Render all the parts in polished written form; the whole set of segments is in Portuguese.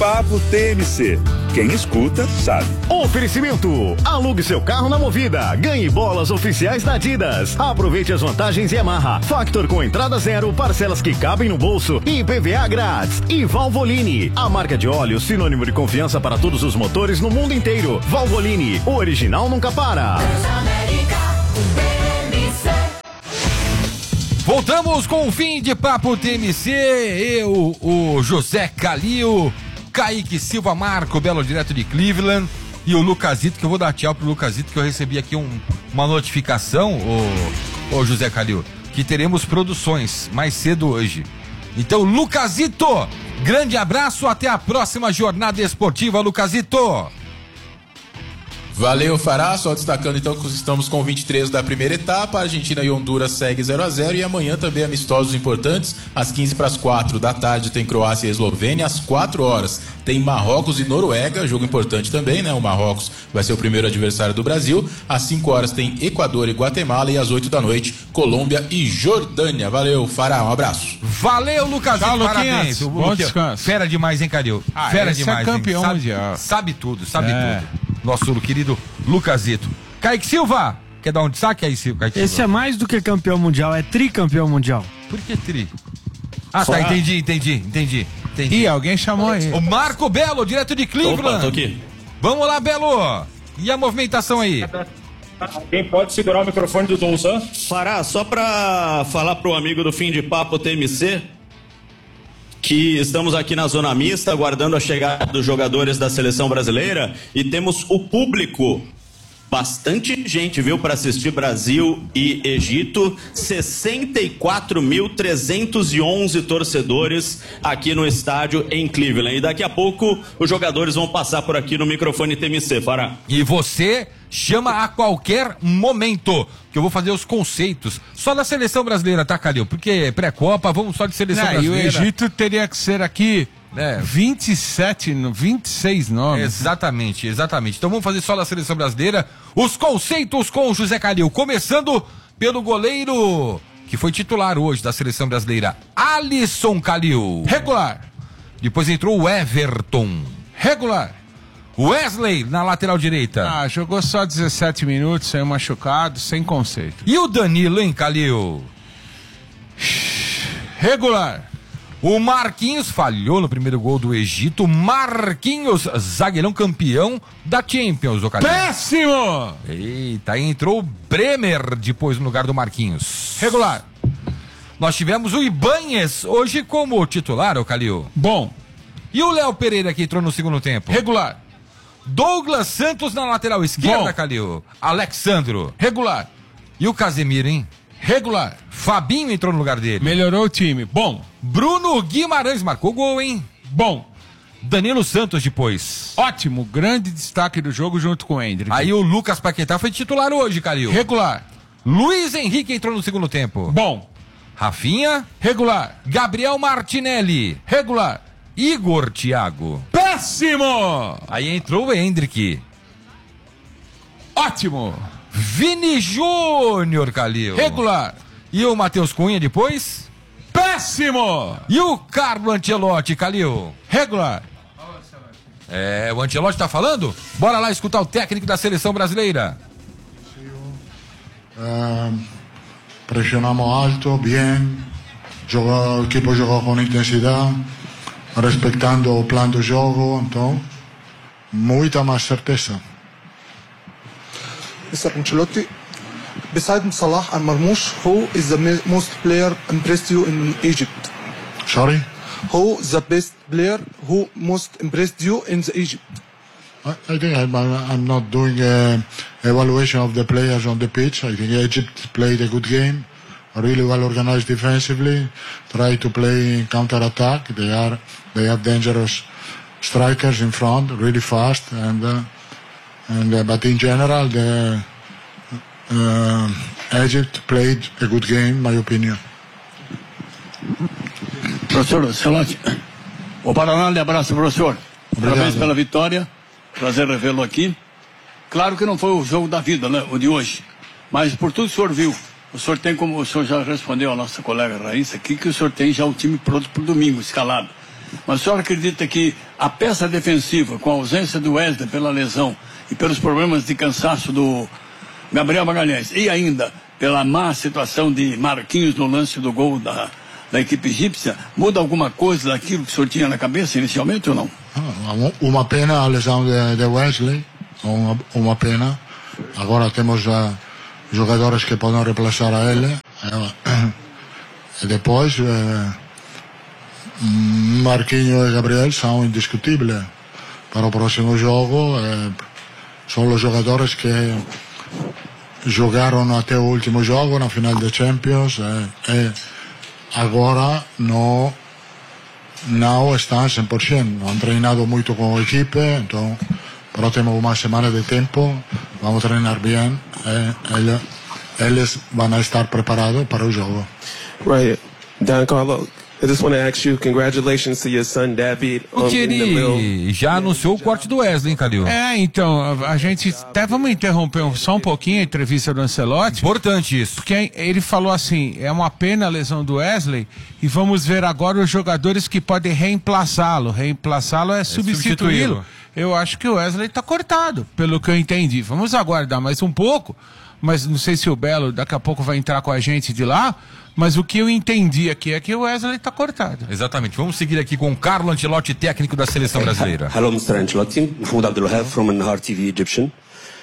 Papo TMC. Quem escuta, sabe. Oferecimento. Alugue seu carro na Movida. Ganhe bolas oficiais da Adidas. Aproveite as vantagens Yamaha. Factor com entrada zero, parcelas que cabem no bolso e IPVA grátis. E Valvoline, a marca de óleo sinônimo de confiança para todos os motores no mundo inteiro. Valvoline, o original nunca para. Voltamos com o fim de Papo TMC. Eu, o José Calil, Kaique Silva, Marco Belo, direto de Cleveland, e o Lucasito, que eu vou dar tchau pro Lucasito, que eu recebi aqui uma notificação, o José Calil, que teremos produções mais cedo hoje. Então, Lucasito, grande abraço, até a próxima jornada esportiva, Lucasito. Valeu, Fará, só destacando então que estamos com 23 da primeira etapa, a Argentina e Honduras segue 0-0 e amanhã também amistosos importantes, às 15:45 da tarde tem Croácia e Eslovênia, às 4 horas tem Marrocos e Noruega, jogo importante também, né? O Marrocos vai ser o primeiro adversário do Brasil, às 5 horas tem Equador e Guatemala e às 8 da noite Colômbia e Jordânia. Valeu, Fará, um abraço. Valeu, Lucasito, parabéns. Bom descanso. Fera demais, hein, Calil? Fera demais, é campeão hein? mundial. Sabe tudo. Nosso querido Lucasito. Kaique Silva, quer dar um destaque aí, Kaique Silva? Esse é mais do que campeão mundial, é tricampeão mundial. Por que tri? Ah, tá, entendi. Ih, alguém chamou aí. O Marco Belo, direto de Cleveland. Opa, tô aqui. Vamos lá, Belo. E a movimentação aí? Quem pode segurar o microfone do Douzan? Fará, só pra falar pro amigo do Fim de Papo TMC, que estamos aqui na zona mista, aguardando a chegada dos jogadores da seleção brasileira, e temos o público, bastante gente, viu, para assistir Brasil e Egito, 64.311 torcedores aqui no estádio em Cleveland, e daqui a pouco os jogadores vão passar por aqui no microfone TMC, Fará. E você chama a qualquer momento, que eu vou fazer os conceitos só da seleção brasileira, tá, Calil? Porque pré-copa, vamos só de seleção brasileira. E o Egito teria que ser aqui 26 nomes. Exatamente. Então vamos fazer só da seleção brasileira os conceitos com o José Calil, começando pelo goleiro que foi titular hoje da seleção brasileira, Alisson Calil. Regular. Depois entrou o Everton. Regular. Wesley na lateral direita. Ah, jogou só 17 minutos, saiu machucado, sem conceito. E o Danilo, hein, Calil? Regular. O Marquinhos falhou no primeiro gol do Egito. Marquinhos, zagueirão campeão da Champions, o Calil. Péssimo! Eita, entrou o Bremer depois no lugar do Marquinhos. Regular. Nós tivemos o Ibanez hoje como titular, o Calil. Bom. E o Léo Pereira que entrou no segundo tempo? Regular. Douglas Santos na lateral esquerda, bom. Calil. Alexandro. Regular. E o Casemiro, hein? Regular. Fabinho entrou no lugar dele. Melhorou o time. Bom. Bruno Guimarães marcou gol, hein? Bom. Danilo Santos depois. Ótimo. Grande destaque do jogo junto com o Hendrick. Aí o Lucas Paquetá foi titular hoje, Calil. Regular. Luiz Henrique entrou no segundo tempo. Bom. Rafinha. Regular. Gabriel Martinelli. Regular. Igor Thiago. Péssimo! Aí entrou o Hendrick. Ótimo! Vini Júnior, Calil. Regular. E o Matheus Cunha depois? Péssimo! E o Carlo Ancelotti, Calil? Regular. O Ancelotti tá falando? Bora lá escutar o técnico da seleção brasileira. Presionamos alto, bien. O equipo jogou com intensidade, respeitando o plano do jogo, então, muita mais certeza. Mr. Ancelotti, besides Salah and Marmoush, who is the most player impressed you in Egypt? Sorry? Who the best player who most impressed you in the Egypt? I think I'm not doing evaluation of the players on the pitch. I think Egypt played a good game, really well organized defensively, try to play counter-attack. They have dangerous strikers in front, really fast, but in general, Egypt played a good game, in my opinion. Professor Ancelotti, o Paraná lhe abraça, professor. Obrigado. Parabéns pela vitória, prazer revê-lo aqui. Claro que não foi o jogo da vida, né, o de hoje, mas por tudo que o senhor viu, o senhor tem, como o senhor já respondeu à nossa colega Raíssa aqui, que o senhor tem já o time pronto para o domingo, escalado. Mas o senhor acredita que A peça defensiva, com a ausência do Wesley pela lesão e pelos problemas de cansaço do Gabriel Magalhães, e ainda pela má situação de Marquinhos no lance do gol da equipe egípcia, muda alguma coisa daquilo que o senhor tinha na cabeça inicialmente ou não? Uma pena a lesão de Wesley, uma pena. Agora temos jogadores que podem reemplaçar a ele. E depois, Marquinhos e Gabriel são indiscutíveis para o próximo jogo. São os jogadores que jogaram até o último jogo na final da Champions. Agora não estão 100%. Han treinado muito com a equipe, então próximo uma semana de tempo vamos treinar bem. Eles vão estar preparados para o jogo. Right, Don Carlo, I just want to ask you, congratulations to your son David. Porque ele já anunciou o corte do Wesley, hein, Calil? Então, a gente até vamos interromper só um pouquinho a entrevista do Ancelotti. Importante isso. Porque ele falou assim, é uma pena a lesão do Wesley e vamos ver agora os jogadores que podem reemplaçá-lo. Reemplaçá-lo é substituí-lo. Eu acho que o Wesley está cortado, pelo que eu entendi. Vamos aguardar mais um pouco, mas não sei se o Belo daqui a pouco vai entrar com a gente de lá. Mas o que eu entendi aqui é que o Wesley está cortado. Exatamente. Vamos seguir aqui com o Carlo Ancelotti, técnico da seleção brasileira. Hello, Mr. Ancelotti. Mahmoud Abdulwahab from Nahar TV Egyptian.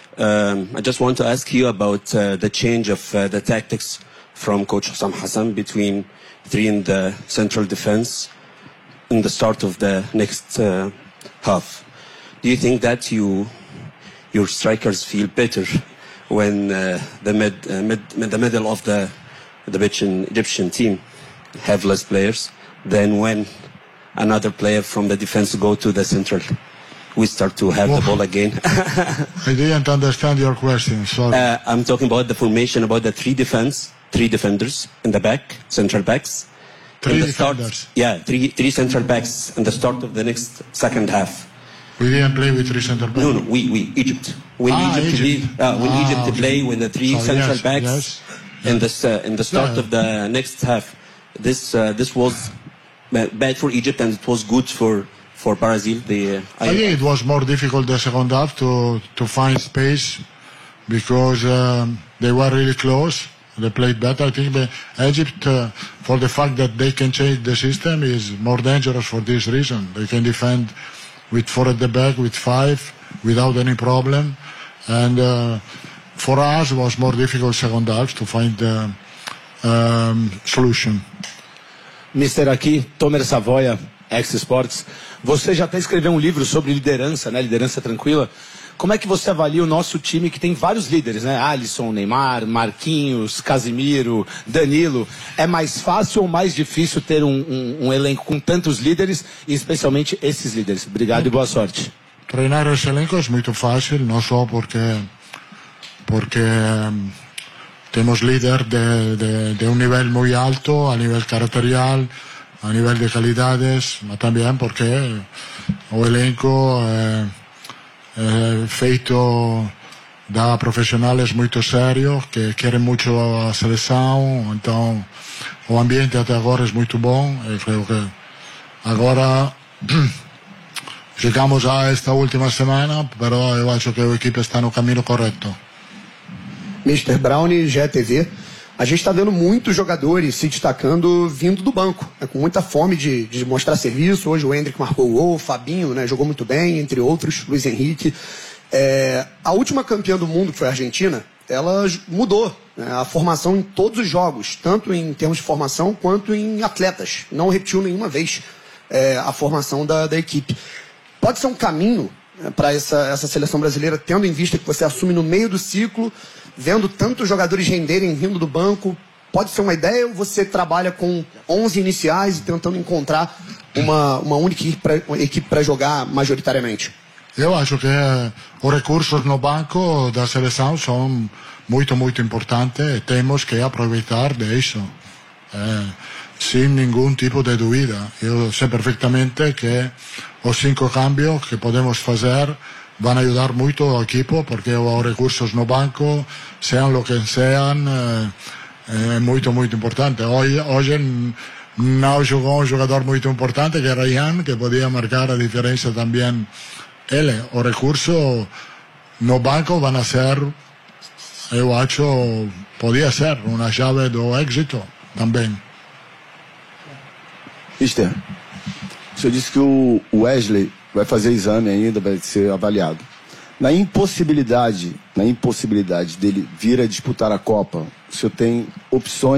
I just want to ask you about the change of the tactics from Coach Hussam Hassan between 3 in the central defense in the start of the next half. Do you think that your strikers feel better when the middle of the Egyptian team have less players than when another player from the defense go to the central? We start to have the ball again. I didn't understand your question, sorry. I'm talking about the formation, about the 3 defenders in the back, central backs. 3 defenders? Yeah, three central backs in the start of the next second half. We didn't play with 3 central backs? No, we Egypt. When Egypt play with the 3 central backs in the start of the next half, this was bad for Egypt and it was good for Brazil. I think it was more difficult the second half to find space because they were really close. They played better. I think Egypt, for the fact that they can change the system, is more dangerous for this reason. They can defend with 4 at the back, with 5, without any problem. And for us, it was more difficult second half to find the solution. Mister, aqui, Tomer Savoia, X-Sports. Você já até escreveu um livro sobre liderança, né? Liderança tranquila. Como é que você avalia o nosso time que tem vários líderes, né? Alisson, Neymar, Marquinhos, Casimiro, Danilo. É mais fácil ou mais difícil ter um elenco com tantos líderes e especialmente esses líderes? Obrigado e boa sorte. Treinar esse elenco é muito fácil, não só porque temos líder de um nível muito alto, a nível caracterial, a nível de qualidades, mas também porque o elenco feito de profissionais muito sérios que querem muito a seleção, então o ambiente até agora é muito bom. Eu creio que agora chegamos a esta última semana, mas eu acho que a equipe está no caminho correto. Mr. Brown, GTV. A gente está vendo muitos jogadores se destacando vindo do banco, né, com muita fome de mostrar serviço. Hoje o Endrick marcou o gol, o Fabinho, né, jogou muito bem, entre outros, Luiz Henrique. A última campeã do mundo, que foi a Argentina, ela mudou, né, a formação em todos os jogos, tanto em termos de formação quanto em atletas. Não repetiu nenhuma vez a formação da equipe. Pode ser um caminho, né, para essa seleção brasileira, tendo em vista que você assume no meio do ciclo, vendo tantos jogadores renderem vindo do banco, pode ser uma ideia ou você trabalha com 11 iniciais e tentando encontrar uma única equipe para jogar majoritariamente? Eu acho que os recursos no banco da seleção são muito, muito importantes e temos que aproveitar disso, sem nenhum tipo de dúvida. Eu sei perfeitamente que os 5 cambios que podemos fazer van a ayudar mucho al equipo porque los recursos no banco, sean lo que sean, es muy, muy importante. Hoy Não jogou um jogador muito importante, que era Ian, que podia marcar a diferença também. Ele, o recurso no banco vai ser, eu acho, podia ser uma chave do êxito também. Mister, o senhor disse que o Wesley vai fazer exame ainda, vai ser avaliado. Na impossibilidade dele vir a disputar a Copa, o senhor tem opções